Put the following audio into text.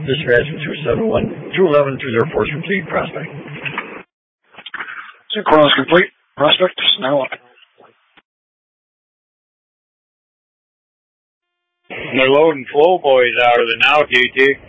Dispatch 271-211-204 complete. Prospect. Call is complete. Prospect now up. They're loading flow boys out of the now, TT.